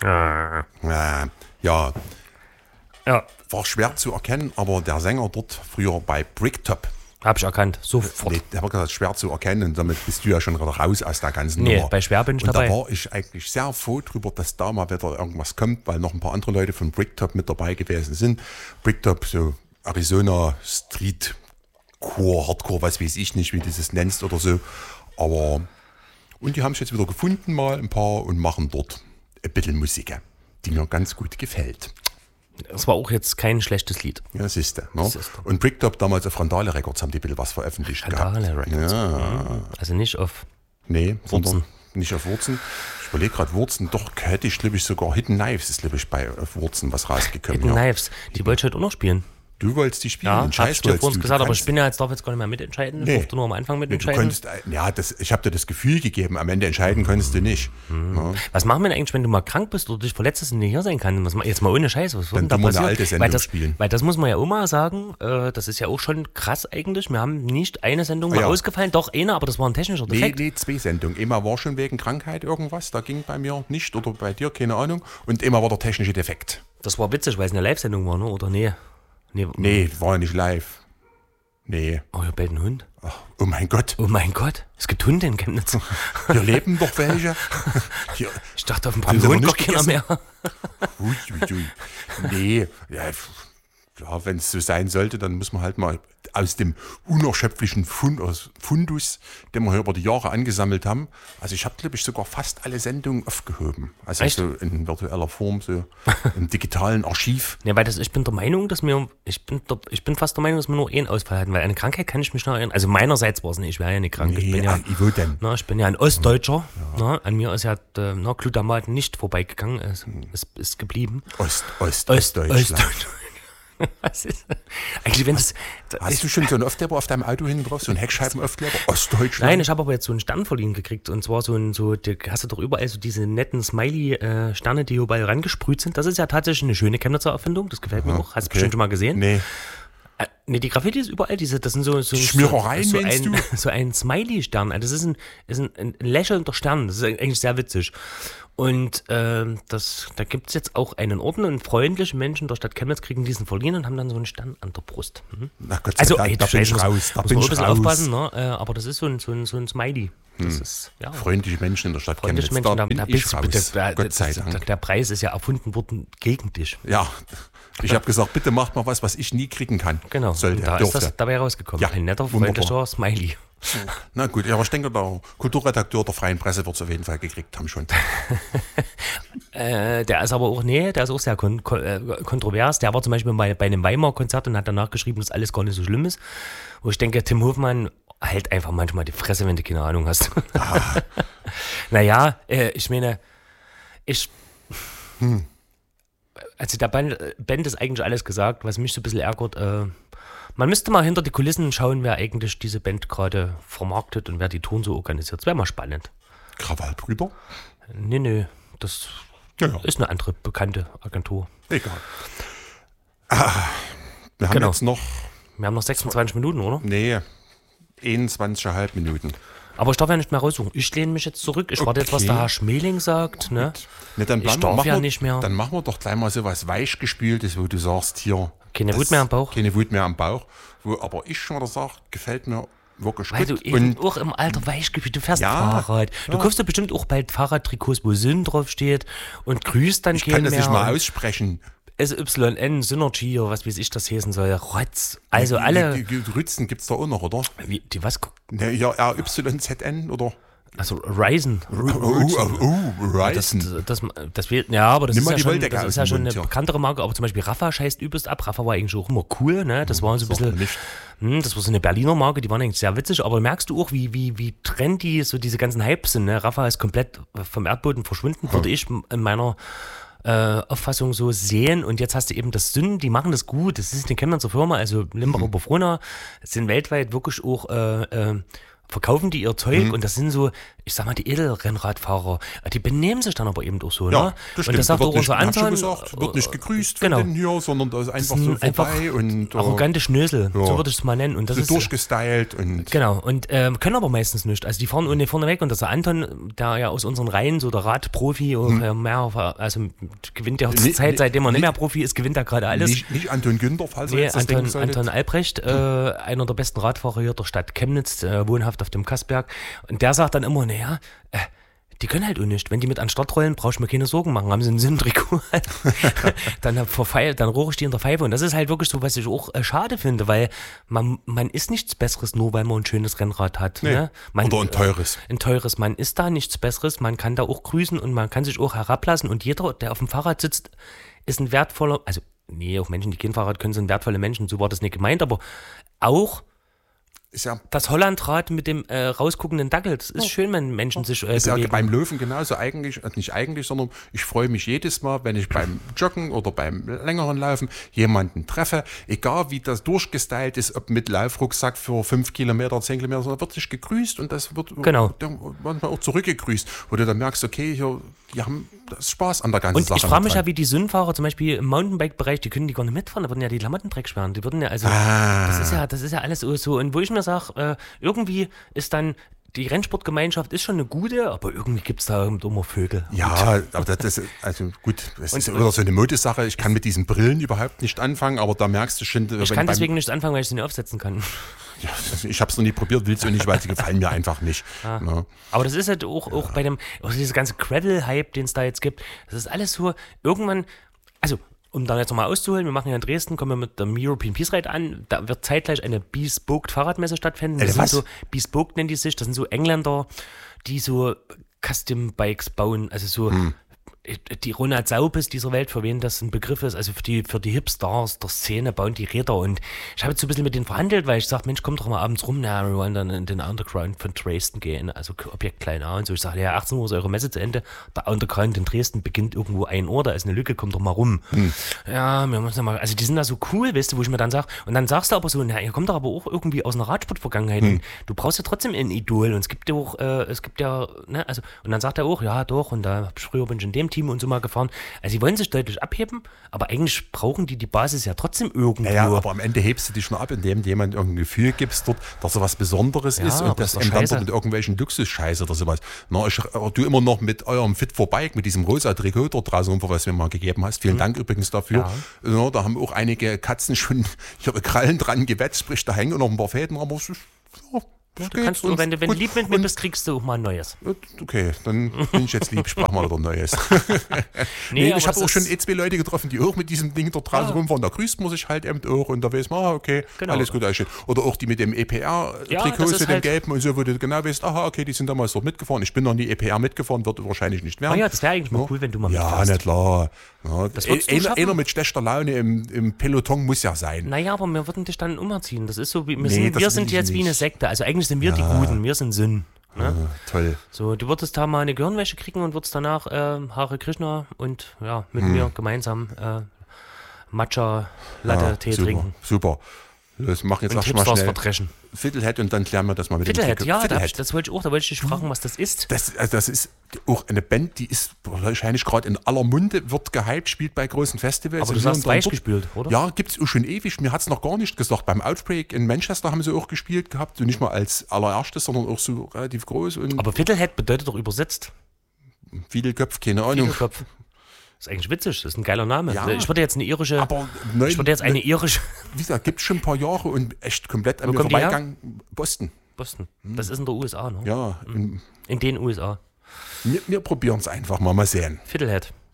Ja. War schwer zu erkennen, aber der Sänger dort früher bei Bricktop. Hab ich erkannt, sofort. Nee, der war gesagt, schwer zu erkennen und damit bist du ja schon wieder raus aus der ganzen Nummer. Bei schwer bin ich und dabei. Da war ich eigentlich sehr froh drüber, dass da mal wieder irgendwas kommt, weil noch ein paar andere Leute von Bricktop mit dabei gewesen sind. Bricktop, so Arizona Street Core, Hardcore, was weiß ich nicht, wie du das nennst oder so. Aber, und die haben es jetzt wieder gefunden mal ein paar und machen dort ein bisschen Musik, die mir ganz gut gefällt. Das war auch jetzt kein schlechtes Lied. Ja, siehste. Ne? Und Bricktop damals auf Randale Records haben die ein bisschen was veröffentlicht. Randale Records. Ja. Also nicht auf Wurzen. Nicht auf Wurzen. Ich überlege gerade Wurzen, doch hätte ich, glaube ich, sogar Hidden Knives ist, glaube ich, bei auf Wurzen was rausgekommen. Hidden Knives, die wollte ich heute auch noch spielen. Du wolltest die spielen? Ja, hab ich dir vor uns gesagt, aber ich bin ja jetzt, darf jetzt gar nicht mehr mitentscheiden. Ich durfte nur am Anfang mitentscheiden. Ich habe dir das Gefühl gegeben, am Ende entscheiden konntest du nicht. Ja. Was machen wir denn eigentlich, wenn du mal krank bist oder dich verletzt hast und nicht hier sein kannst? Jetzt mal ohne Scheiß, was wird denn da passieren? Eine alte Sendung spielen. Weil das muss man ja auch mal sagen, das ist ja auch schon krass eigentlich. Wir haben nicht eine Sendung mal ausgefallen, doch eine, aber das war ein technischer Defekt. Nee, 2 Sendungen. Einmal war schon wegen Krankheit irgendwas, da ging bei mir nicht oder bei dir, keine Ahnung. Und einmal war der technische Defekt. Das war witzig, weil es eine Live-Sendung war, ne? Oder nee? Nee, war ja nicht live. Nee. Oh, hier bellt ein Hund. Ach, oh mein Gott. Oh mein Gott. Es gibt Hunde in Chemnitz. Hier leben doch welche. Hier, ich dachte, auf dem Brand wohnt gar keiner mehr. Ui. Nee, ja, wenn es so sein sollte, dann muss man halt mal aus dem unerschöpflichen Fundus, den wir hier über die Jahre angesammelt haben. Also ich habe, glaube ich, sogar fast alle Sendungen aufgehoben. Also echt? So in virtueller Form, so im digitalen Archiv. Ja, weil ich bin der Meinung, dass ich bin fast der Meinung, dass wir nur einen Ausfall hatten, weil eine Krankheit kann ich mich noch erinnern. Also meinerseits war es nicht, ich wäre ja nicht krank. Nee, ich bin ja ein Ostdeutscher. Ja. An mir ist ja Glutamat nicht vorbeigegangen, ist geblieben. Ostdeutschland. Was ist eigentlich, wenn hast du schon so einen Aufkleber auf deinem Auto hinten drauf, so einen Heckscheibenaufkleber? Ostdeutschland? Nein, ich habe aber jetzt so einen Stern verliehen gekriegt. Und zwar hast du doch überall so diese netten Smiley-Sterne, die überall rangesprüht sind. Das ist ja tatsächlich eine schöne Chemnitzer Erfindung. Das gefällt mir auch. Hast du bestimmt schon mal gesehen? Nee. Nee, die Graffiti ist überall, das sind so Schmierereien, meinst du? So ein Smiley-Stern. Das ist ein lächelnder Stern. Das ist eigentlich sehr witzig. Und da gibt es jetzt auch einen Orden und freundliche Menschen der Stadt Chemnitz kriegen diesen verliehen und haben dann so einen Stern an der Brust. Na Gott sei Dank, da bin ich raus. Da muss man ein bisschen aufpassen, ne? Aber das ist so ein Smiley. Das ist, ja. Freundliche Menschen in der Stadt Chemnitz. Da bin ich raus. Gott sei Dank. Der Preis ist ja erfunden worden gegen dich. Ja, ich habe gesagt, bitte macht mal was ich nie kriegen kann. Genau, da ist das dabei rausgekommen. Ja, ein netter, freundlicher Smiley. Na gut, aber ich denke, der Kulturredakteur der Freien Presse wird es auf jeden Fall gekriegt haben schon. Der ist aber auch, der ist auch sehr kontrovers. Der war zum Beispiel bei einem Weimar-Konzert und hat danach geschrieben, dass alles gar nicht so schlimm ist. Wo ich denke, Tim Hofmann halt einfach manchmal die Fresse, wenn du keine Ahnung hast. Naja, ich meine, also der Band ist eigentlich alles gesagt, was mich so ein bisschen ärgert. Man müsste mal hinter die Kulissen schauen, wer eigentlich diese Band gerade vermarktet und wer die Touren so organisiert. Das wäre mal spannend. Krawallbrüder? Nee, das ist eine andere bekannte Agentur. Egal. Wir haben jetzt noch... Wir haben noch 26 Minuten, oder? Nee, 21,5 Minuten. Aber ich darf ja nicht mehr raussuchen. Ich lehne mich jetzt zurück. Ich warte jetzt, was der Herr Schmeling sagt. Ne? Dann ich darf ja nicht mehr. Dann machen wir doch gleich mal so was Weichgespültes, wo du sagst, hier... Keine Wut mehr am Bauch? Keine Wut mehr am Bauch. Wo aber ich schon wieder sage, gefällt mir wirklich weil gut. Weil du eben auch im Alter Weichgespült, du fährst Fahrrad. Du kaufst ja bestimmt auch bald Fahrradtrikots, wo Sinn draufsteht und grüßt dann keinen mehr. Ich kann das nicht mal aussprechen. SYN, Synergy oder was weiß ich, das heißen soll. Rotz. Also alle... Die Rützen gibt es da auch noch, oder? Die was? Ja, RYZN, oder? Also Ryzen. Ryzen. Das wird, ja, aber das ist ja schon eine bekanntere Marke. Aber zum Beispiel Rafa scheißt übelst ab. Rafa war eigentlich auch immer cool, ne? Das war so ein bisschen, das war so eine Berliner Marke, die waren eigentlich sehr witzig. Aber merkst du auch, wie trendy so diese ganzen Hypes sind, ne? Rafa ist komplett vom Erdboden verschwunden, würde ich in meiner Auffassung so sehen. Und jetzt hast du eben das Syn, die machen das gut. Das ist eine Chemnitzer Firma, also Limburger Oberfrohna, sind weltweit wirklich auch verkaufen die ihr Zeug und das sind so, ich sag mal, die Edelrennradfahrer, die benehmen sich dann aber eben auch so, ja, ne? Das stimmt. Und das sagt auch unser Anton. Wird nicht gegrüßt von denen hier, sondern da ist einfach so vorbei. Und arrogante Schnösel, so würde ich es mal nennen. Und das ist durchgestylt. Und genau, und können aber meistens nicht. Also die fahren ohne vorne weg und das ist der Anton, der ja aus unseren Reihen so der Radprofi also gewinnt ja zur Zeit, seitdem er nicht mehr Profi ist, gewinnt er gerade alles. Nicht Anton Günther, falls er jetzt das denken solltet. Anton Albrecht, einer der besten Radfahrer hier der Stadt Chemnitz, wohnhaft auf dem Kassberg. Und der sagt dann immer, naja, die können halt auch nicht. Wenn die mit an den Start rollen, brauchst du mir keine Sorgen machen. Haben sie einen Sinntrikot. Dann rohre ich die in der Pfeife. Und das ist halt wirklich so, was ich auch schade finde, weil man ist nichts Besseres, nur weil man ein schönes Rennrad hat. Nee. Ne? Oder ein teures. Ein teures. Man ist da nichts Besseres. Man kann da auch grüßen und man kann sich auch herablassen. Und jeder, der auf dem Fahrrad sitzt, ist ein wertvoller, also nee, auch Menschen, die kein Fahrrad können, sind wertvolle Menschen. So war das nicht gemeint, aber auch das Hollandrad mit dem rausguckenden Dackel, das ist schön, wenn Menschen sich ist bewegen. Ja beim Löwen genauso nicht eigentlich, sondern ich freue mich jedes Mal, wenn ich beim Joggen oder beim längeren Laufen jemanden treffe, egal wie das durchgestylt ist, ob mit Laufrucksack für 5 Kilometer, 10 Kilometer, sondern wird sich gegrüßt und das wird manchmal auch zurückgegrüßt, wo du dann merkst, okay, hier, die haben das Spaß an der ganzen Sache. Und ich frage mich ja, wie die Sündfahrer zum Beispiel im Mountainbike-Bereich, die können die gar nicht mitfahren, da würden ja die Klamotten Dreck sperren, die würden ja, also, das ist ja alles so, und wo ich mir sage, irgendwie ist dann, die Rennsportgemeinschaft ist schon eine gute, aber irgendwie gibt es da immer Vögel. Ja, aber das ist, also gut, das ist wieder so eine Modesache, ich kann mit diesen Brillen überhaupt nicht anfangen, aber da merkst du schon... Ich kann deswegen nicht anfangen, weil ich sie nicht aufsetzen kann. Ja, ich habe es noch nie probiert, will es nicht, weil sie gefallen mir einfach nicht. Ja. Aber das ist halt auch bei dem, dieser ganze Gravel-Hype, den es da jetzt gibt, das ist alles so, irgendwann, also um da jetzt nochmal auszuholen, wir machen ja in Dresden, kommen wir mit dem European Peace Ride an, da wird zeitgleich eine Bespoke Fahrradmesse stattfinden. Das sind so, Bespoke nennen die sich, das sind so Engländer, die so Custom-Bikes bauen, also so... Die Ronald Saupes dieser Welt, für wen das ein Begriff ist, also für die Hipstars der Szene bauen die Räder, und ich habe jetzt so ein bisschen mit denen verhandelt, weil ich sage, Mensch, komm doch mal abends rum, wir wollen dann in den Underground von Dresden gehen, also Objekt Klein A und so. Ich sage, ja, 18 Uhr ist eure Messe zu Ende, der Underground in Dresden beginnt irgendwo 1 Uhr, da ist eine Lücke, komm doch mal rum. Ja, wir müssen mal, also die sind da so cool, weißt du, wo ich mir dann sage, und dann sagst du aber so, na, ihr kommt doch aber auch irgendwie aus einer Radsport-Vergangenheit, und du brauchst ja trotzdem ein Idol, und es gibt ja, ne, also, und dann sagt er auch, ja doch, und da früher bin ich in dem Team und so mal gefahren. Also sie wollen sich deutlich abheben, aber eigentlich brauchen die Basis ja trotzdem irgendwo. Ja, aber am Ende hebst du dich schon ab, indem du jemand irgendein Gefühl gibst dort, dass er was Besonderes ist, und das dann dort mit irgendwelchen Luxus-Scheiße oder sowas. Na, du immer noch mit eurem Fit for Bike, mit diesem rosa Trikot dort draußen, was du mir mal gegeben hast. Vielen Dank übrigens dafür. Ja. Ja, da haben auch einige Katzen schon ihre Krallen dran gewetzt, sprich da hängen noch ein paar Fäden, aber es ist ja, du kannst wenn du lieb mit mir bist, kriegst du auch mal ein neues. Okay, dann bin ich jetzt lieb, ich brauche mal wieder ein neues. Nee, ich habe auch schon 2 Leute getroffen, die auch mit diesem Ding dort draußen rumfahren. Da grüßt man sich halt eben auch, und da weiß man, okay, alles gut. Oder auch die mit dem EPR-Trikot, mit dem gelben und so, wo du genau weißt, aha, okay, die sind damals dort mitgefahren. Ich bin noch nie EPR mitgefahren, wird wahrscheinlich nicht werden. Ja, das wäre eigentlich mal cool, wenn du mal mitfährst. Ja, nicht klar. Ja, einer mit schlechter Laune im Peloton muss ja sein. Naja, aber wir würden dich dann umerziehen. Das ist so, wir sind jetzt wie eine Sekte. Also eigentlich sind wir die Guten, wir sind Sinn. Ne? Toll. So, du würdest da mal eine Gehirnwäsche kriegen und würdest danach Hare Krishna und mit mir gemeinsam Matcha-Latte-Tee trinken. Super. Das machen jetzt auch mal schnell. Verdreschen. Fiddlehead, und dann klären wir das mal mit Fiddlehead, dem Fiddlehead. Das wollte ich auch, da wollte ich dich fragen, was das ist. Das ist auch eine Band, die ist wahrscheinlich gerade in aller Munde, wird gehypt, spielt bei großen Festivals. Aber du hast Weich gespielt, oder? Ja, gibt es auch schon ewig. Mir hat es noch gar nicht gesagt. Beim Outbreak in Manchester haben sie auch gespielt gehabt, so nicht mal als allererstes, sondern auch so relativ groß. Aber Fiddlehead bedeutet doch übersetzt? Fiedelköpf, keine Ahnung. Fiedelköpf. Das ist eigentlich witzig, das ist ein geiler Name. Ja, ich würde jetzt eine irische. Wie gesagt, gibt es schon ein paar Jahre und echt komplett an mir vorbeigegangen. Boston. Das ist in der USA, ne? Ja. In den USA. Wir probieren es einfach mal sehen. Fiddlehead.